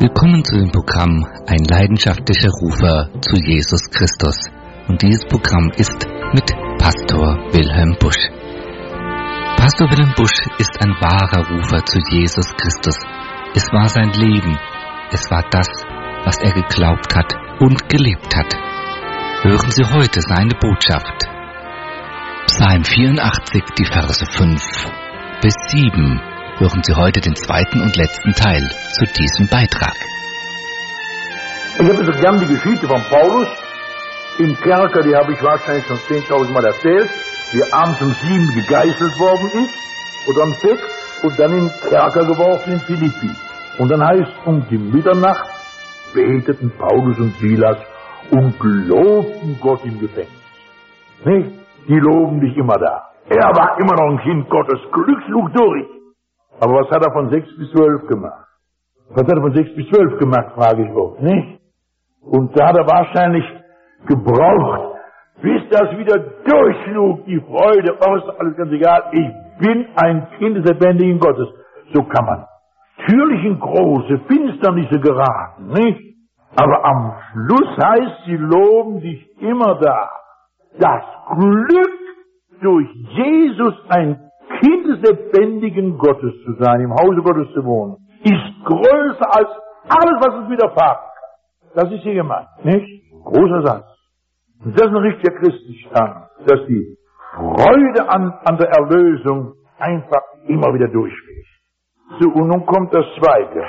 Willkommen zu dem Programm Ein leidenschaftlicher Rufer zu Jesus Christus. Und dieses Programm ist mit Pastor Wilhelm Busch. Pastor Wilhelm Busch ist ein wahrer Rufer zu Jesus Christus. Es war sein Leben. Es war das, was er geglaubt hat und gelebt hat. Hören Sie heute seine Botschaft. Psalm 84, die Verse 5 bis 7. Hören Sie heute den zweiten und letzten Teil zu diesem Beitrag. Ich habe so gern die Geschichte von Paulus im Kerker, die habe ich wahrscheinlich schon 10.000 Mal erzählt, wie er abends um 7 gegeißelt worden ist oder um 6 und dann in den Kerker geworfen in Philippi. Und dann heißt um die Mitternacht beteten Paulus und Silas und lobten Gott im Gefängnis. Nicht? Die loben dich immer da. Er war immer noch ein Kind Gottes, Glück schlug durch. Aber was hat er von 6 bis 12 gemacht? Was hat er von 6 bis 12 gemacht, frage ich auch, nicht? Und da hat er wahrscheinlich gebraucht, bis das wieder durchschlug, die Freude, ist alles ganz egal, ich bin ein Kind des lebendigen Gottes. So kann man natürlich in große Finsternisse geraten, nicht? Aber am Schluss heißt, sie loben dich immer da. Das Glück, durch Jesus ein Kind des lebendigen Gottes zu sein, im Hause Gottes zu wohnen, ist größer als alles, was uns widerfahren kann. Das ist hier gemeint, nicht? Großer Satz. Und das ist ein richtiger Christenstand, dass die Freude an der Erlösung einfach immer wieder durchschlägt. So, und nun kommt das Zweite.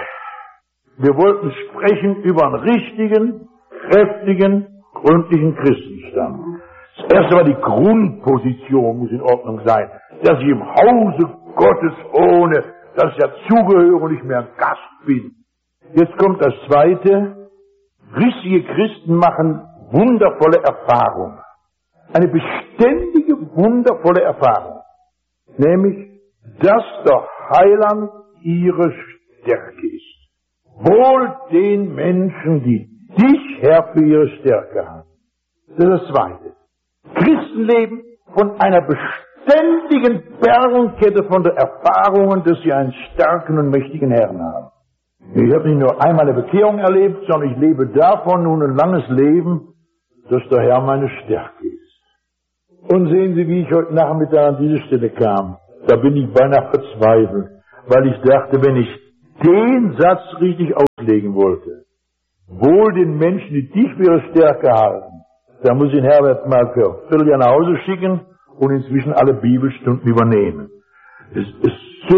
Wir wollten sprechen über einen richtigen, kräftigen, gründlichen Christenstand. Das erste war, die Grundposition muss in Ordnung sein, dass ich im Hause Gottes wohne, dass ich dazugehöre und nicht mehr ein Gast bin. Jetzt kommt das Zweite. Richtige Christen machen wundervolle Erfahrungen. Eine beständige, wundervolle Erfahrung. Nämlich, dass der Heiland ihre Stärke ist. Wohl den Menschen, die dich, Herr, für ihre Stärke haben. Das ist das Zweite. Christen leben von einer beständigen Bergenkette von der Erfahrungen, dass sie einen starken und mächtigen Herrn haben. Ich habe nicht nur einmal eine Bekehrung erlebt, sondern ich lebe davon nun ein langes Leben, dass der Herr meine Stärke ist. Und sehen Sie, wie ich heute Nachmittag an diese Stelle kam. Da bin ich beinahe verzweifelt, weil ich dachte, wenn ich den Satz richtig auslegen wollte, wohl den Menschen, die dich für ihre Stärke halten, da muss ich den Herbert mal für ein Vierteljahr nach Hause schicken und inzwischen alle Bibelstunden übernehmen. Es ist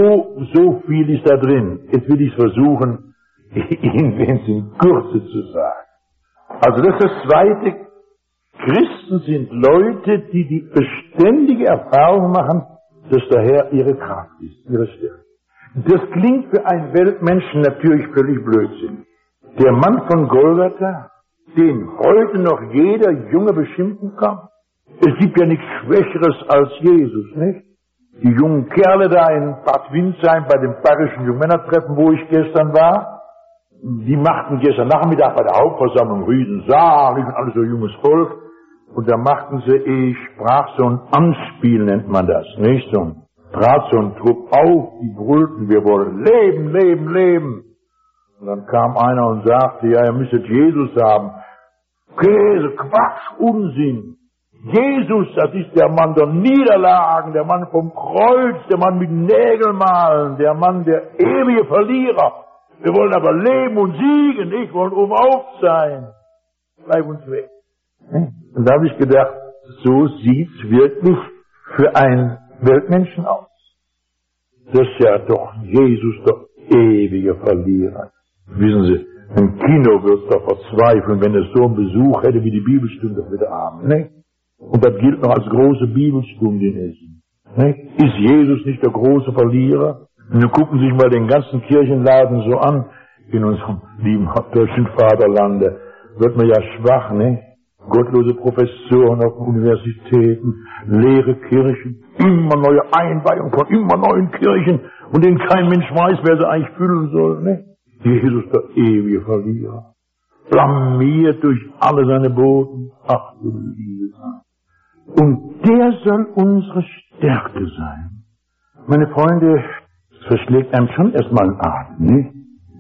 so viel ist da drin. Jetzt will ich es versuchen, Ihnen in Kürze zu sagen. Also das ist das Zweite. Christen sind Leute, die die beständige Erfahrung machen, dass der Herr ihre Kraft ist, ihre Stärke. Das klingt für einen Weltmenschen natürlich völlig Blödsinn. Der Mann von Golgatha, den heute noch jeder Junge beschimpfen kann. Es gibt ja nichts Schwächeres als Jesus, nicht? Die jungen Kerle da in Bad Windsheim bei dem bayerischen Jungmännertreffen, wo ich gestern war, die machten gestern Nachmittag bei der Hauptversammlung Riesensaal, nicht alles so junges Volk, und da machten sie, ich sprach so ein Anspiel, nennt man das, nicht? Trat so ein Trupp auf, die brüllten, wir wollen leben, leben, leben. Und dann kam einer und sagte, ja, ihr müsstet Jesus haben. Käse, Quatsch, Unsinn. Jesus, das ist der Mann der Niederlagen, der Mann vom Kreuz, der Mann mit Nägelmalen, der Mann der ewige Verlierer. Wir wollen aber leben und siegen, nicht? Wir wollen obenauf sein. Bleib uns weg. Und da habe ich gedacht, so sieht's wirklich für einen Weltmenschen aus. Das ist ja doch Jesus, der ewige Verlierer. Wissen Sie, im Kino wird's doch verzweifeln, wenn es so einen Besuch hätte wie die Bibelstunde heute Abend, nicht? Und das gilt noch als große Bibelstunde in Essen. Nicht? Ist Jesus nicht der große Verlierer? Und dann gucken Sie sich mal den ganzen Kirchenladen so an, in unserem lieben deutschen Vaterlande. Wird man ja schwach, ne? Gottlose Professoren auf Universitäten, leere Kirchen, immer neue Einweihung von immer neuen Kirchen, und denen kein Mensch weiß, wer sie eigentlich füllen soll, ne? Jesus, der ewige Verlierer, blamiert durch alle seine Boten. Ach du liebe Gott. Und der soll unsere Stärke sein. Meine Freunde, es verschlägt einem schon erstmal einen Atem, nicht?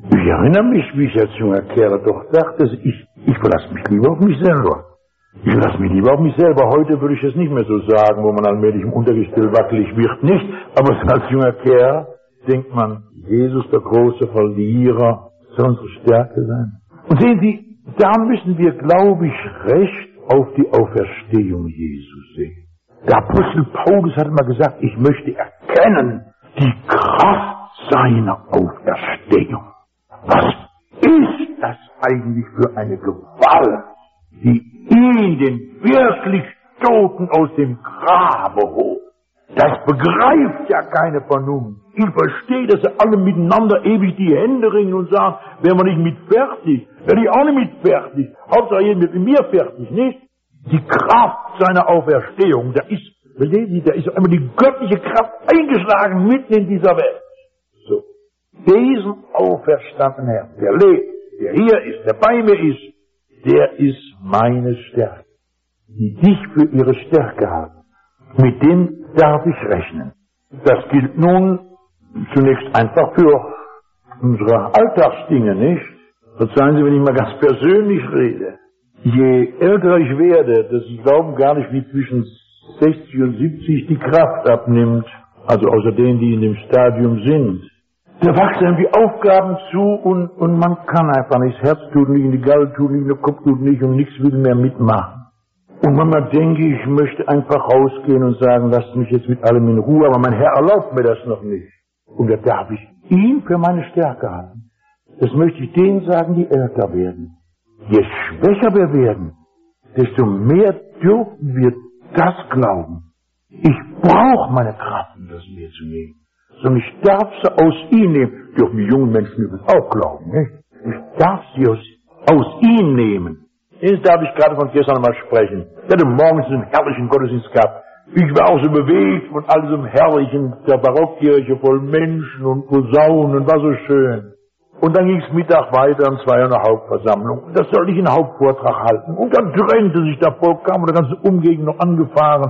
Ich erinnere mich, wie ich als junger Kerl doch dachte, ich verlasse mich lieber auf mich selber. Ich verlasse mich lieber auf mich selber. Heute würde ich es nicht mehr so sagen, wo man allmählich im Untergestell wackelig wird, nicht. Aber als junger Kerl denkt man, Jesus, der große Verlierer, soll unsere Stärke sein. Und sehen Sie, da müssen wir, glaube ich, recht auf die Auferstehung Jesu sehen. Der Apostel Paulus hat mal gesagt, ich möchte erkennen die Kraft seiner Auferstehung. Was ist das eigentlich für eine Gewalt, die ihn, den wirklich Toten, aus dem Grabe holt? Das begreift ja keine Vernunft. Ich verstehe, dass sie alle miteinander ewig die Hände ringen und sagen, wären wir nicht mit fertig, werde ich auch nicht mit fertig. Hauptsache jeder mit mir fertig, nicht? Die Kraft seiner Auferstehung, da ist einmal die göttliche Kraft eingeschlagen mitten in dieser Welt. So. Diesen auferstandenen Herrn, der lebt, der hier ist, der bei mir ist, der ist meine Stärke. Die dich für ihre Stärke haben. Mit dem darf ich rechnen. Das gilt nun zunächst einfach für unsere Alltagsdinge, nicht? Verzeihen Sie, wenn ich mal ganz persönlich rede. Je älter ich werde, dass ich glaube gar nicht, wie zwischen 60 und 70 die Kraft abnimmt, also außer denen, die in dem Stadium sind. Da wachsen einem die Aufgaben zu und man kann einfach nicht. Das Herz tut nicht, die Galle tut nicht, der Kopf tut nicht und nichts will mehr mitmachen. Und manchmal denke ich, ich möchte einfach rausgehen und sagen, lasst mich jetzt mit allem in Ruhe, aber mein Herr erlaubt mir das noch nicht. Und da darf ich ihn für meine Stärke halten. Das möchte ich denen sagen, die älter werden. Je schwächer wir werden, desto mehr dürfen wir das glauben. Ich brauche meine Kraft, um das mir zu nehmen. Sondern ich darf sie aus ihm nehmen. Dürfen die jungen Menschen übrigens auch glauben, nicht? Ich darf sie aus ihm nehmen. Jetzt darf ich gerade von gestern mal sprechen. Ich hatte morgens einen herrlichen Gottesdienst gehabt. Ich war auch so bewegt von all diesem Herrlichen der Barockkirche voll Menschen und Posaunen und war so schön. Und dann ging es Mittag weiter und es war ja eine Hauptversammlung. Und da sollte ich einen Hauptvortrag halten. Und dann drängte sich der Volk, kam und der ganze Umgegend noch angefahren.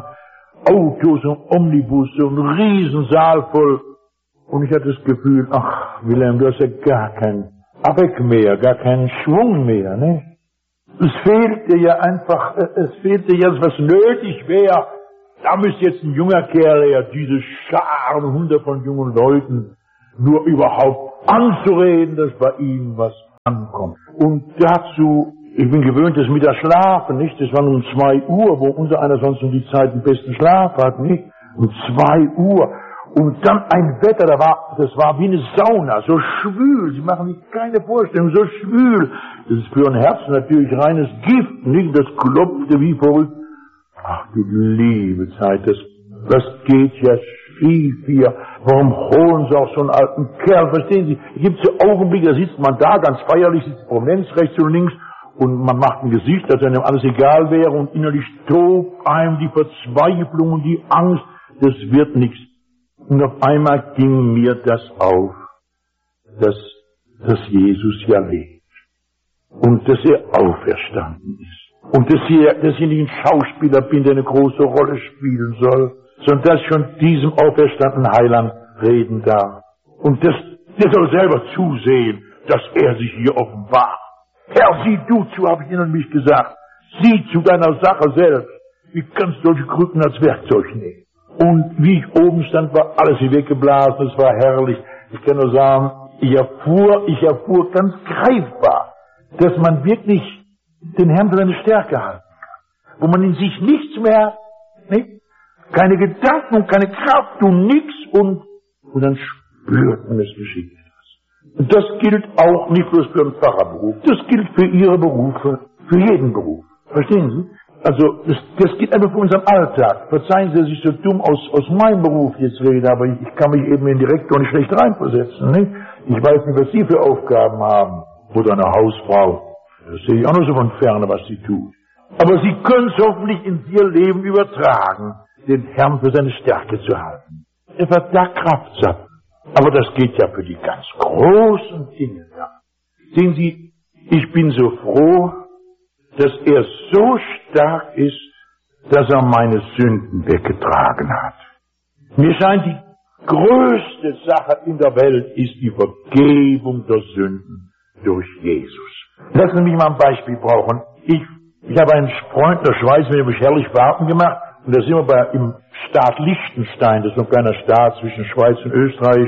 Autos und Omnibusse und ein Riesensaal voll. Und ich hatte das Gefühl, ach Wilhelm, du hast ja gar keinen Avec mehr, gar keinen Schwung mehr, ne? Es fehlte ja einfach, was nötig wäre. Da müsste jetzt ein junger Kerl her, diese Scharen, Hunderte von jungen Leuten, nur überhaupt anzureden, dass bei ihm was ankommt. Und dazu, ich bin gewöhnt, dass Mittag schlafen, nicht? Das war um 2 Uhr, wo unser einer sonst um die Zeit den besten Schlaf hat, nicht? Um 2 Uhr. Und dann ein Wetter, das war wie eine Sauna, so schwül. Sie machen sich keine Vorstellung, so schwül. Das ist für ein Herz natürlich reines Gift, nicht? Das klopfte wie verrückt. Ach du liebe Zeit, das geht ja schief hier. Warum holen Sie auch so einen alten Kerl? Verstehen Sie? Es gibt so Augenblicke, da sitzt man da, ganz feierlich, sitzt Prominenz rechts und links und man macht ein Gesicht, als wenn einem alles egal wäre und innerlich tobt einem die Verzweiflung und die Angst, das wird nichts. Und auf einmal ging mir das auf, dass Jesus ja lebt. Und dass er auferstanden ist. Und dass ich nicht ein Schauspieler bin, der eine große Rolle spielen soll, sondern dass ich von diesem auferstandenen Heiland reden darf. Und der soll selber zusehen, dass er sich hier offenbart. Herr, sieh du zu, habe ich ihnen mich gesagt. Sieh zu deiner Sache selbst. Wie kannst du solche Krücken als Werkzeug nehmen? Und wie ich oben stand, war alles hier weggeblasen, es war herrlich. Ich kann nur sagen, ich erfuhr ganz greifbar, dass man wirklich den Herrn für seine Stärke halten kann. Wo man in sich nichts mehr hat, nicht? Keine Gedanken und keine Kraft und nichts und dann spürt man, es geschieht etwas. Und das gilt auch nicht bloß für einen Pfarrerberuf, das gilt für Ihre Berufe, für jeden Beruf. Verstehen Sie? Also, das geht einfach für unseren Alltag. Verzeihen Sie, dass ich so dumm aus meinem Beruf jetzt rede, aber ich kann mich eben in den Direktor nicht schlecht reinversetzen, nicht? Ich weiß nicht, was Sie für Aufgaben haben. Oder eine Hausfrau. Das sehe ich auch nur so von Ferne, was sie tut. Aber Sie können es hoffentlich in Ihr Leben übertragen, den Herrn für seine Stärke zu halten. Er wird da Kraft satt. Aber das geht ja für die ganz großen Dinge, ja. Sehen Sie, ich bin so froh, dass er so stark ist, dass er meine Sünden weggetragen hat. Mir scheint, die größte Sache in der Welt ist die Vergebung der Sünden durch Jesus. Lassen Sie mich mal ein Beispiel brauchen. Ich habe einen Freund in der Schweiz, mit dem ich herrlich Fahrten gemacht. Und da sind wir im Staat Liechtenstein, das ist so ein kleiner Staat zwischen Schweiz und Österreich,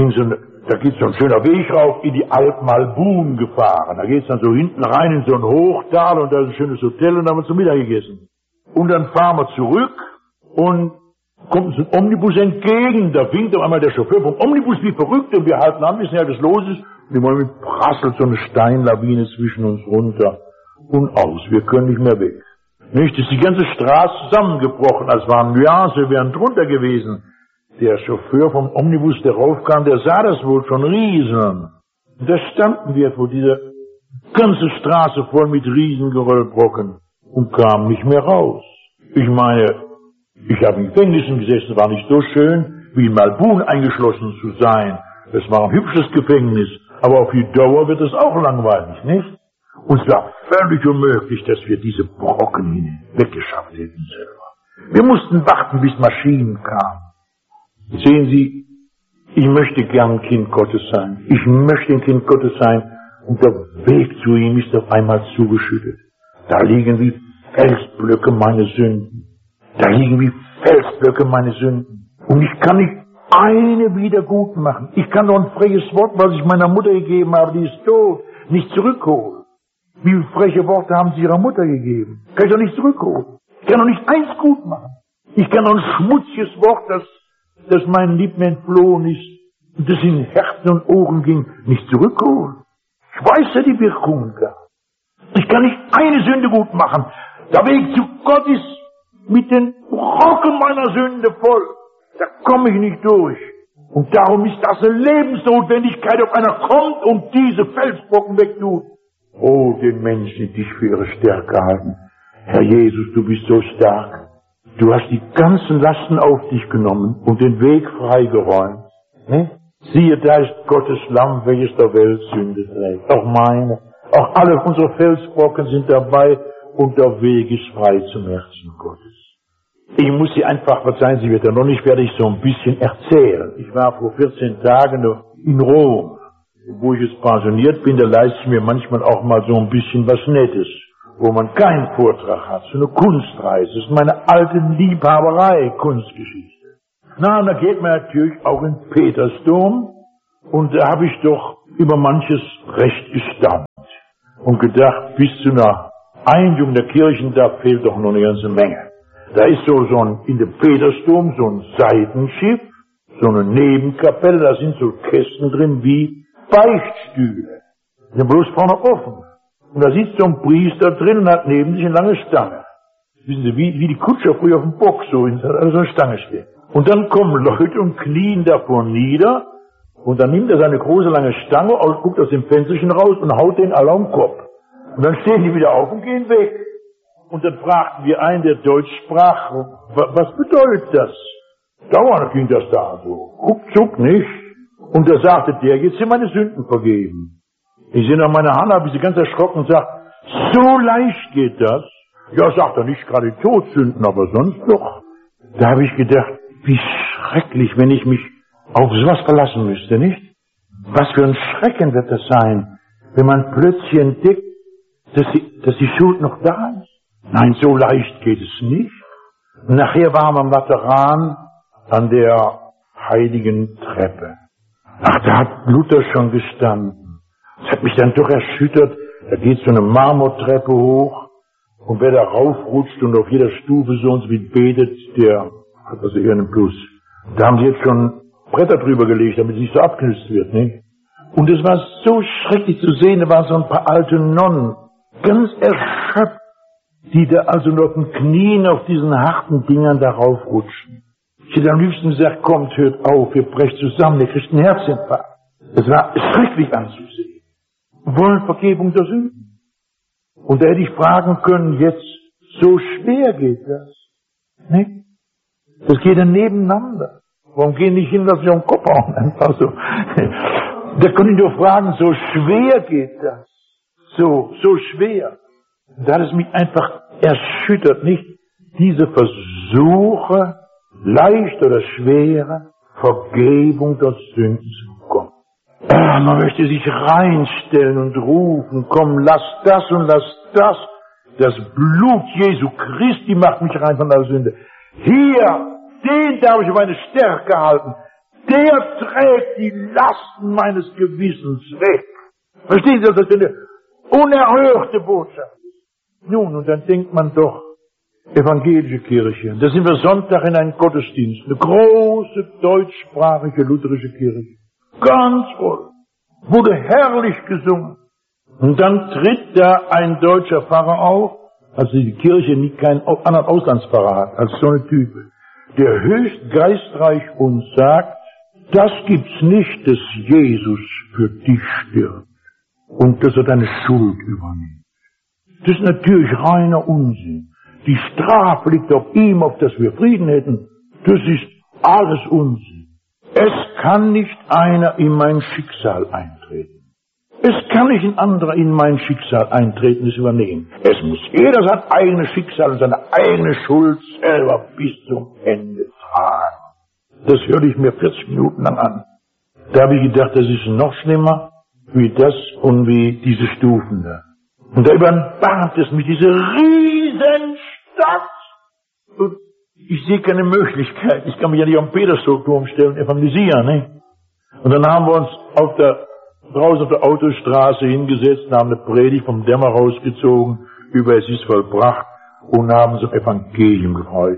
da geht so ein schöner Weg rauf, in die Alp-Malbun gefahren. Da geht es dann so hinten rein in so ein Hochtal und da ist ein schönes Hotel und da haben wir zum Mittag gegessen. Und dann fahren wir zurück und kommt uns ein Omnibus entgegen. Da winkt auf einmal der Chauffeur vom Omnibus wie verrückt und wir halten an, wissen ja, was los ist. Und im Moment prasselt so eine Steinlawine zwischen uns runter und aus. Wir können nicht mehr weg. Nicht, ist die ganze Straße zusammengebrochen, als waren Nuance, wären drunter gewesen. Der Chauffeur vom Omnibus, der raufkam, der sah das wohl schon rieseln. Und da standen wir vor dieser ganze Straße voll mit Riesengeröllbrocken und kamen nicht mehr raus. Ich meine, ich habe in Gefängnissen gesessen, war nicht so schön, wie in Malbun eingeschlossen zu sein. Das war ein hübsches Gefängnis, aber auf die Dauer wird es auch langweilig, nicht? Und es war völlig unmöglich, dass wir diese Brocken weggeschafft hätten selber. Wir mussten warten, bis Maschinen kamen. Sehen Sie, ich möchte gern Kind Gottes sein. Ich möchte ein Kind Gottes sein und der Weg zu ihm ist auf einmal zugeschüttet. Da liegen wie Felsblöcke meine Sünden. Da liegen wie Felsblöcke meine Sünden. Und ich kann nicht eine wieder gut machen. Ich kann nur ein freches Wort, was ich meiner Mutter gegeben habe, die ist tot, nicht zurückholen. Wie viele freche Worte haben Sie Ihrer Mutter gegeben? Kann ich doch nicht zurückholen. Ich kann doch nicht eins gut machen. Ich kann doch ein schmutziges Wort, das meinen Lieben entflohen ist und das in Herzen und Ohren ging, nicht zurückholen. Ich weiß ja die Wirkung gab. Ich kann nicht eine Sünde gut machen. Der Weg zu Gott ist mit den Brocken meiner Sünde voll. Da komme ich nicht durch. Und darum ist das eine Lebensnotwendigkeit, ob einer kommt und diese Felsbrocken wegtut. Oh, den Menschen, die dich für ihre Stärke halten. Herr Jesus, du bist so stark. Du hast die ganzen Lasten auf dich genommen und den Weg freigeräumt. Ne? Siehe, da ist Gottes Lamm, welches der Welt Sünde trägt. Auch meine. Auch alle unsere Felsbrocken sind dabei und der Weg ist frei zum Herzen Gottes. Ich muss Sie einfach, verzeihen Sie mir noch nicht, werde ich so ein bisschen erzählen. Ich war vor 14 Tagen in Rom. Wo ich jetzt pensioniert bin, da leiste ich mir manchmal auch mal so ein bisschen was Nettes, wo man keinen Vortrag hat, so eine Kunstreise. Das ist meine alte Liebhaberei, Kunstgeschichte. Na, und da geht man natürlich auch in Petersdom und da habe ich doch über manches recht gestaunt und gedacht, bis zu einer Einjung der Kirchen, da fehlt doch noch eine ganze Menge. Da ist so ein, in dem Petersdom so ein Seitenschiff, so eine Nebenkapelle, da sind so Kästen drin wie Beichtstühle. Die sind bloß vorne offen. Und da sitzt so ein Priester drin und hat neben sich eine lange Stange. Wissen Sie, wie die Kutscher früher auf dem Bock so in so eine Stange stehen. Und dann kommen Leute und knien davor nieder und dann nimmt er seine große lange Stange und guckt aus dem Fensterchen raus und haut den alle am Kopf. Und dann stehen die wieder auf und gehen weg. Und dann fragten wir einen, der Deutsch sprach, was bedeutet das? Dauernd ging das da so, ruckzuck nicht. Und da sagte der, jetzt sind meine Sünden vergeben. Ich sehe nach meiner Hand, habe ich sie ganz erschrocken und sagt, so leicht geht das. Ja, sagt er, nicht gerade die Todsünden, aber sonst doch. Da habe ich gedacht, wie schrecklich, wenn ich mich auf sowas verlassen müsste, nicht? Was für ein Schrecken wird das sein, wenn man plötzlich entdeckt, dass die Schuld noch da ist. Nein, so leicht geht es nicht. Und nachher waren wir am Lateran an der heiligen Treppe. Ach, da hat Luther schon gestanden. Das hat mich dann doch erschüttert. Da geht so eine Marmortreppe hoch und wer da raufrutscht und auf jeder Stufe so und so wie betet, der hat also eher einen Plus. Da haben sie jetzt schon Bretter drüber gelegt, damit es nicht so abgenützt wird, nicht? Und es war so schrecklich zu sehen, da waren so ein paar alte Nonnen, ganz erschöpft, die da also noch auf den Knien auf diesen harten Dingern da raufrutschen. Ich hätte am liebsten gesagt, kommt, hört auf, ihr brecht zusammen, ihr kriegt einen Herzinfarkt. Das war schrecklich anzusehen. Wir wollen Vergebung der Sünden. Und da hätte ich fragen können, jetzt, so schwer geht das. Nicht? Das geht dann nebeneinander. Warum gehen nicht hin, dass wir am Kopf hauen? Einfach so. Da können ich doch fragen, so schwer geht das. So schwer. Da hat es mich einfach erschüttert, nicht? Diese Versuche, leicht oder schwere, Vergebung der Sünden zu bekommen. Man möchte sich reinstellen und rufen, komm, lass das und lass das. Das Blut Jesu Christi macht mich rein von der Sünde. Hier, den darf ich auf meine Stärke halten. Der trägt die Lasten meines Gewissens weg. Verstehen Sie, dass das eine unerhörte Botschaft ist? Nun, und dann denkt man doch, evangelische Kirche. Da sind wir Sonntag in einem Gottesdienst. Eine große deutschsprachige lutherische Kirche. Ganz voll. Wurde herrlich gesungen. Und dann tritt da ein deutscher Pfarrer auf, also die Kirche nicht keinen anderen Auslandspfarrer hat, als so eine Type, der höchst geistreich uns sagt, das gibt's nicht, dass Jesus für dich stirbt und dass er deine Schuld übernimmt. Das ist natürlich reiner Unsinn. Die Strafe liegt auf ihm, auf dass wir Frieden hätten. Das ist alles Unsinn. Es kann nicht einer in mein Schicksal eintreten. Es kann nicht ein anderer in mein Schicksal eintreten, es übernehmen. Es muss jeder sein eigenes Schicksal und seine eigene Schuld selber bis zum Ende tragen. Das hörte ich mir 40 Minuten lang an. Da habe ich gedacht, das ist noch schlimmer wie das und wie diese Stufen da. Und da überbahnt es mich, diese Riesenstadt. Und ich sehe keine Möglichkeit. Ich kann mich ja nicht auf den Petersdom stellen und evangelisieren, ne? Und dann haben wir uns draußen auf der Autostraße hingesetzt, haben eine Predigt vom Dämmer rausgezogen, über es ist vollbracht, und haben uns auf Evangelium gefreut.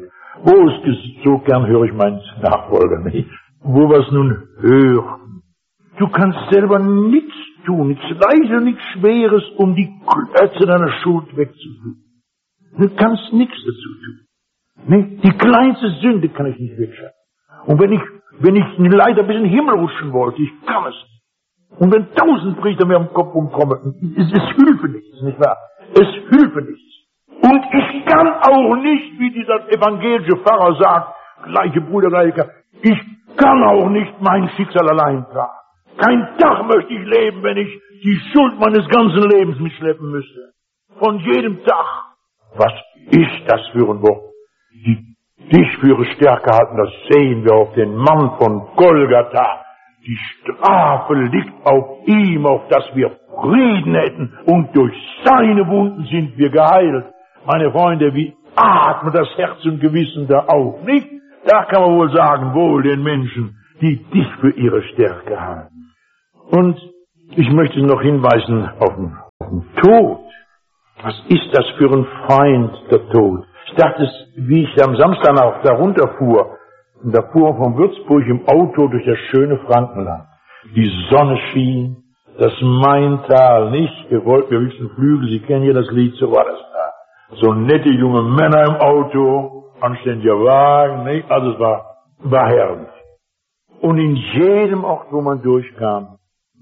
So gern höre ich meinen Nachfolger nicht. Wo wir es nun hören. Du kannst selber nichts tun, nichts Leichtes, nichts Schweres, um die Klötze deiner Schuld wegzutun. Du kannst nichts dazu tun. Ne? Die kleinste Sünde kann ich nicht wegschaffen. Und wenn ich leider bis in den Himmel rutschen wollte, ich kann es nicht. Und wenn 1000 Priester mir am Kopf umkommen, es hülfe nichts, nicht wahr? Es hülfe nichts. Und ich kann auch nicht, wie dieser evangelische Pfarrer sagt, gleiche Bruder, gleiche, ich kann auch nicht mein Schicksal allein tragen. Kein Tag möchte ich leben, wenn ich die Schuld meines ganzen Lebens mitschleppen müsste. Von jedem Tag. Was ist das für ein Wort? Die dich für ihre Stärke halten, das sehen wir auf den Mann von Golgatha. Die Strafe liegt auf ihm, auf dass wir Frieden hätten, und durch seine Wunden sind wir geheilt. Meine Freunde, wie atmet das Herz und Gewissen da auf, nicht? Da kann man wohl sagen, wohl den Menschen, die dich für ihre Stärke halten. Und ich möchte noch hinweisen auf den Tod. Was ist das für ein Feind, der Tod? Ich dachte, wie ich am Samstag auch da runterfuhr, und da fuhr von Würzburg im Auto durch das schöne Frankenland. Die Sonne schien, das Maintal nicht, wir wünschten Flügel, Sie kennen ja das Lied, so war das da. So nette junge Männer im Auto, anständiger Wagen, nicht? Also es war herrlich. Und in jedem Ort, wo man durchkam,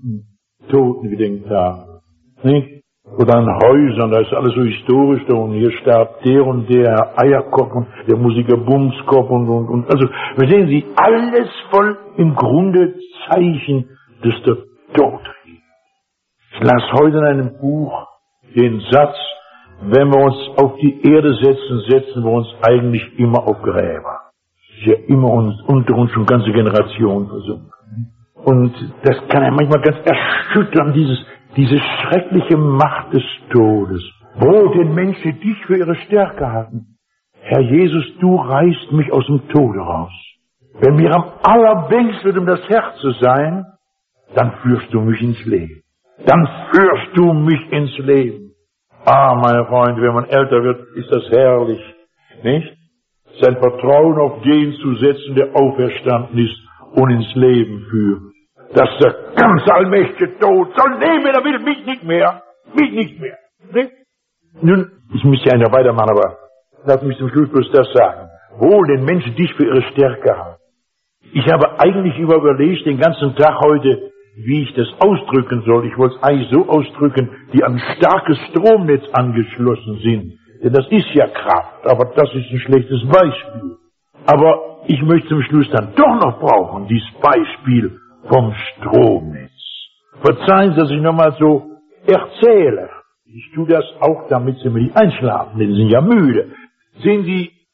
Totengedenktag, nicht? Oder an Häusern, da ist alles so historisch da, und hier starb der und der Herr Eierkopf und der Musiker Bumskopf und. Also, verstehen Sie, alles voll im Grunde Zeichen, dass der Tod liegt. Ich las heute in einem Buch den Satz, wenn wir uns auf die Erde setzen wir uns eigentlich immer auf Gräber. Das ist ja immer unter uns schon ganze Generationen versunken. Und das kann ja manchmal ganz erschüttern, diese schreckliche Macht des Todes. Wo den Menschen dich für ihre Stärke hatten. Herr Jesus, du reißt mich aus dem Tode raus. Wenn mir am allerbängsten wird, um das Herz zu sein, dann führst du mich ins Leben. Dann führst du mich ins Leben. Ah, meine Freunde, wenn man älter wird, ist das herrlich, nicht? Sein Vertrauen auf den zu setzen, der auferstanden ist und ins Leben führt. Dass der ganz allmächtige Tod soll nehmen, er will mich nicht mehr. Nicht? Nun, ich müsste ja noch weitermachen, aber lass mich zum Schluss bloß das sagen. Wohl den Menschen dich für ihre Stärke haben. Ich habe eigentlich überlegt den ganzen Tag heute, wie ich das ausdrücken soll. Ich wollte es eigentlich so ausdrücken, die an ein starkes Stromnetz angeschlossen sind. Denn das ist ja Kraft, aber das ist ein schlechtes Beispiel. Aber ich möchte zum Schluss dann doch noch brauchen, dieses Beispiel vom Stromnetz. Verzeihen Sie, dass ich nochmal so erzähle. Ich tue das auch, damit Sie mir nicht einschlafen, denn Sie sind ja müde. Sehen Sie,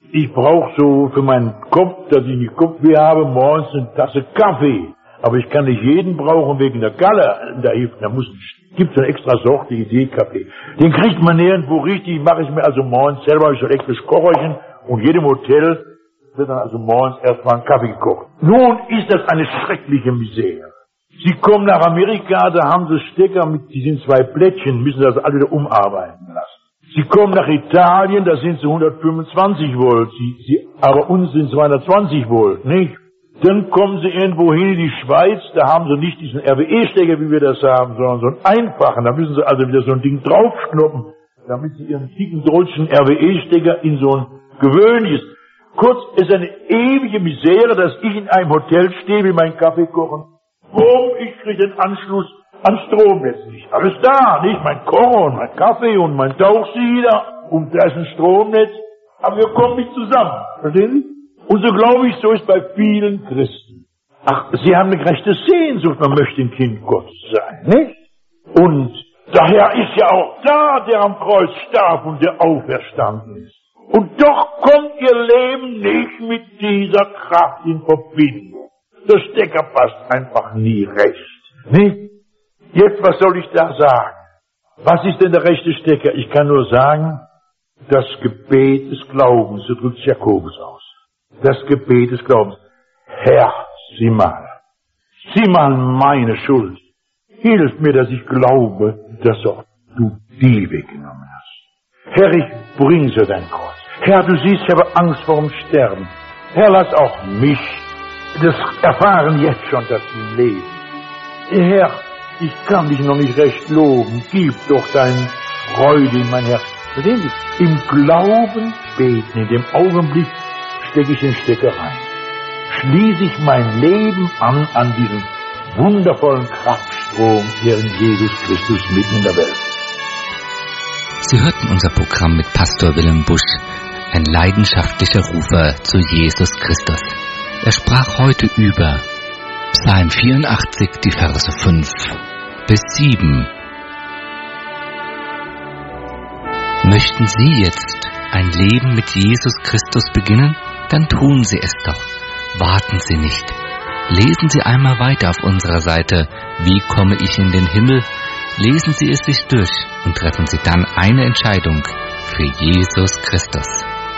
Ich brauche so für meinen Kopf, dass ich nicht Kopfweh habe, morgens eine Tasse Kaffee. Aber ich kann nicht jeden brauchen wegen der Galle. Da gibt's eine extra Sorte Idee-Kaffee. Den kriegt man nirgendwo richtig, mache ich mir also morgens selber so ein elektrisches Kocherchen und jedem Hotel wird dann also morgens erstmal ein Kaffee gekocht. Nun ist das eine schreckliche Misere. Sie kommen nach Amerika, da haben sie Stecker die sind 2 Plättchen, müssen das alle wieder umarbeiten lassen. Sie kommen nach Italien, da sind sie 125 Volt, aber uns sind 220 Volt, nicht? Dann kommen sie irgendwo hin in die Schweiz, da haben sie nicht diesen RWE-Stecker, wie wir das haben, sondern so einen einfachen. Da müssen sie also wieder so ein Ding draufknoppen, damit sie ihren dicken deutschen RWE-Stecker in so ein gewöhnliches. Kurz, es ist eine ewige Misere, dass ich in einem Hotel stehe, wie mein Kaffee kochen. Bumm, ich kriege den Anschluss an Stromnetz nicht. Alles da, nicht? Mein Kocher und mein Kaffee und mein Tauchsieder und da ist ein Stromnetz. Aber wir kommen nicht zusammen. Verstehen Sie? Und so glaube ich, so ist bei vielen Christen. Ach, sie haben eine gerechte Sehnsucht, man möchte ein Kind Gottes sein, nicht? Und daher ist ja auch da, der am Kreuz starb und der auferstanden ist. Und doch kommt ihr Leben nicht mit dieser Kraft in Verbindung. Der Stecker passt einfach nie recht, nicht? Jetzt, was soll ich da sagen? Was ist denn der rechte Stecker? Ich kann nur sagen, das Gebet des Glaubens, so drückt Jakobus aus. Das Gebet des Glaubens. Herr, sieh mal meine Schuld. Hilf mir, dass ich glaube, dass auch du die weggenommen hast. Herr, ich bringe dir dein Kreuz. Herr, du siehst, ich habe Angst vor dem Sterben. Herr, lass auch mich das erfahren jetzt schon, dass sie leben. Herr, ich kann dich noch nicht recht loben. Gib doch deine Freude in mein Herz. Verstehen Sie? Im Glauben beten, in dem Augenblick stecke ich den Stecker rein. Schließe ich mein Leben an diesen wundervollen Kraftstrom hier in Jesus Christus mitten in der Welt. Sie hörten unser Programm mit Pastor Wilhelm Busch, ein leidenschaftlicher Rufer zu Jesus Christus. Er sprach heute über Psalm 84, die Verse 5 bis 7. Möchten Sie jetzt ein Leben mit Jesus Christus beginnen? Dann tun Sie es doch. Warten Sie nicht. Lesen Sie einmal weiter auf unserer Seite Wie komme ich in den Himmel? Lesen Sie es sich durch und treffen Sie dann eine Entscheidung für Jesus Christus.